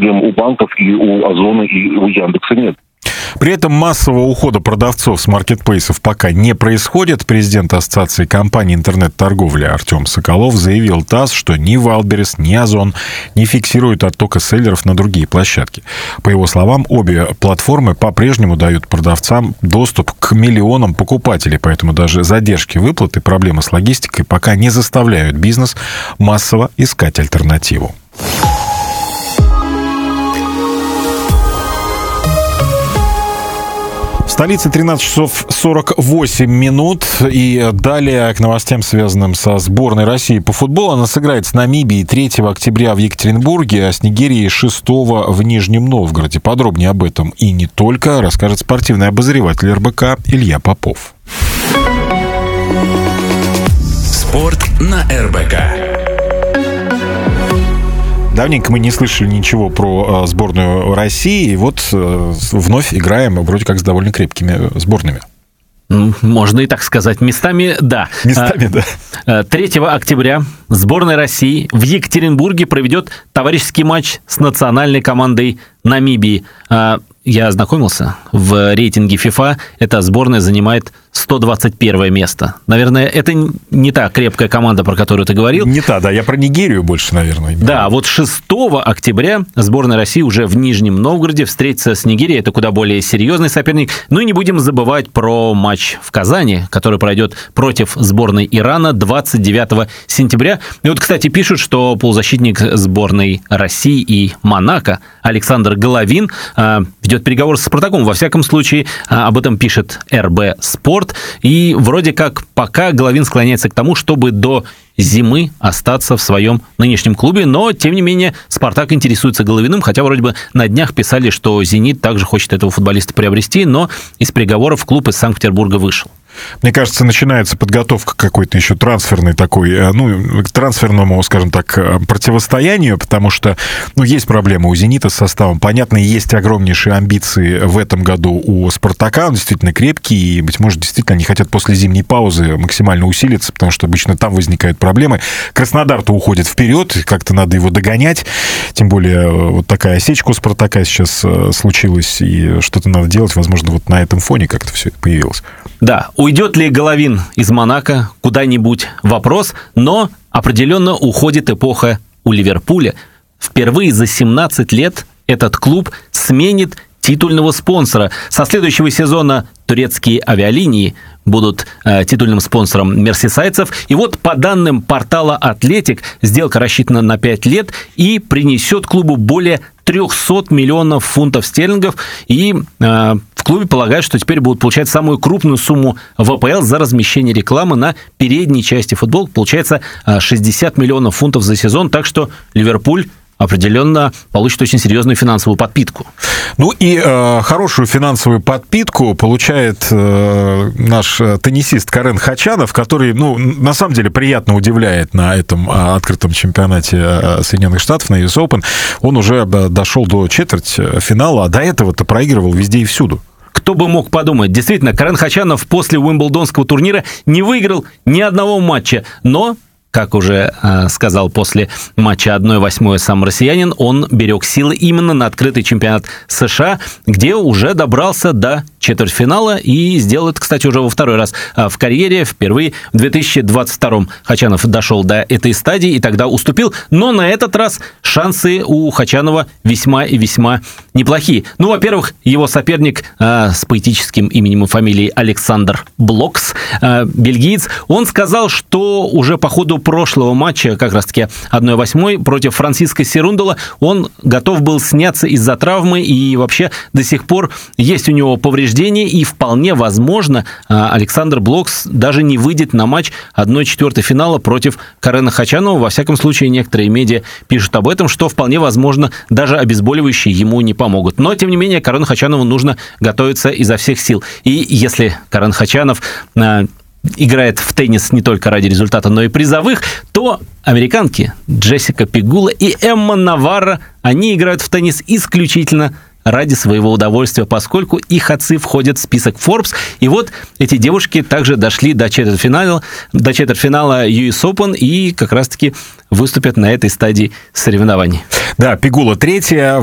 проблем у банков и у Озона, и у Яндекса нет. При этом массового ухода продавцов с маркетплейсов пока не происходит. Президент Ассоциации компаний интернет-торговли Артем Соколов заявил ТАСС, что ни Wildberries, ни Озон не фиксируют оттока селлеров на другие площадки. По его словам, обе платформы по-прежнему дают продавцам доступ к миллионам покупателей, поэтому даже задержки выплат и проблемы с логистикой пока не заставляют бизнес массово искать альтернативу. В столице 13 часов 48 минут. И далее к новостям, связанным со сборной России по футболу. Она сыграет с Намибией 3 октября в Екатеринбурге, а с Нигерией 6 в Нижнем Новгороде. Подробнее об этом и не только расскажет спортивный обозреватель РБК Илья Попов. Спорт на РБК. Давненько мы не слышали ничего про сборную России, и вот вновь играем вроде как с довольно крепкими сборными. Можно и так сказать. Местами, да. Местами, да. 3 октября сборная России в Екатеринбурге проведет товарищеский матч с национальной командой Намибии. Я ознакомился. В рейтинге FIFA эта сборная занимает 121 место. Наверное, это не та крепкая команда, про которую ты говорил. Не та, да. Я про Нигерию больше, наверное. Да, вот 6 октября сборная России уже в Нижнем Новгороде встретится с Нигерией. Это куда более серьезный соперник. Ну и не будем забывать про матч в Казани, который пройдет против сборной Ирана 29 сентября. И вот, кстати, пишут, что полузащитник сборной России и Монако Александр Головин ведет переговоры с «Спартаком». Во всяком случае, об этом пишет РБ Спорт. И вроде как пока Головин склоняется к тому, чтобы до зимы остаться в своем нынешнем клубе. Но, тем не менее, «Спартак» интересуется Головиным, хотя вроде бы на днях писали, что «Зенит» также хочет этого футболиста приобрести, но из переговоров клуб из Санкт-Петербурга вышел. Мне кажется, начинается подготовка к какой-то еще трансферной такой, к трансферному, скажем так, противостоянию, потому что, есть проблемы у «Зенита» с составом. Понятно, есть огромнейшие амбиции в этом году у «Спартака». Он действительно крепкий, и, быть может, действительно они хотят после зимней паузы максимально усилиться, потому что обычно там возникают проблемы. Краснодар-то уходит вперед, как-то надо его догонять. Тем более, вот такая осечка у «Спартака» сейчас случилась, и что-то надо делать. Возможно, вот на этом фоне как-то все это появилось. Да, уйдет ли Головин из Монако куда-нибудь – вопрос, но определенно уходит эпоха у Ливерпуля. Впервые за 17 лет этот клуб сменит титульного спонсора. Со следующего сезона турецкие авиалинии будут титульным спонсором мерсисайдцев. И вот по данным портала «Атлетик», сделка рассчитана на 5 лет и принесет клубу более 300 миллионов фунтов стерлингов. И в клубе полагают, что теперь будут получать самую крупную сумму в АПЛ за размещение рекламы на передней части футбола. Получается 60 миллионов фунтов за сезон. Так что Ливерпуль определенно получит очень серьезную финансовую подпитку. И хорошую финансовую подпитку получает наш теннисист Карен Хачанов, который, на самом деле приятно удивляет на этом открытом чемпионате Соединенных Штатов, на US Open. Он уже дошел до четвертьфинала, а до этого-то проигрывал везде и всюду. Кто бы мог подумать. Действительно, Карен Хачанов после Уимблдонского турнира не выиграл ни одного матча, но... Как уже сказал после матча 1/8 сам россиянин, он берег силы именно на открытый чемпионат США, где уже добрался до четвертьфинала и сделал это, кстати, уже во второй раз в карьере. Впервые в 2022-м Хачанов дошел до этой стадии и тогда уступил. Но на этот раз шансы у Хачанова весьма и весьма неплохие. Во-первых, его соперник с поэтическим именем и фамилией Александр Блокс, бельгиец, он сказал, что уже по ходу прошлого матча, как раз-таки 1/8 против Франциско Серундола, он готов был сняться из-за травмы, и вообще до сих пор есть у него повреждения, и вполне возможно Александр Блокс даже не выйдет на матч 1/4 финала против Карена Хачанова. Во всяком случае, некоторые медиа пишут об этом, что вполне возможно даже обезболивающие ему не помогут. Но, тем не менее, Карену Хачанову нужно готовиться изо всех сил. И если Карен Хачанов играет в теннис не только ради результата, но и призовых, то американки Джессика Пегула и Эмма Наварро, они играют в теннис исключительно ради своего удовольствия, поскольку их отцы входят в список Forbes. И вот эти девушки также дошли до четвертьфинала US Open и как раз-таки выступят на этой стадии соревнований. Да, Пегула 3-я.